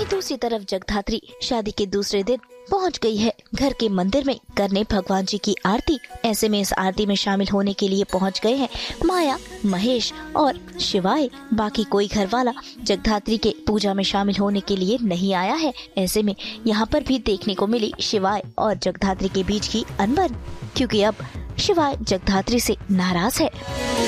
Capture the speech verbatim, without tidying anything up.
दूसरी तरफ जगधात्री शादी के दूसरे दिन पहुंच गई है घर के मंदिर में करने भगवान जी की आरती। ऐसे में इस आरती में शामिल होने के लिए पहुंच गए हैं माया, महेश और शिवाय। बाकी कोई घर वाला जगधात्री के पूजा में शामिल होने के लिए नहीं आया है। ऐसे में यहाँ पर भी देखने को मिली शिवाय और जगधात्री के बीच की अनबन, क्योंकि अब शिवाय जगधात्री से नाराज है।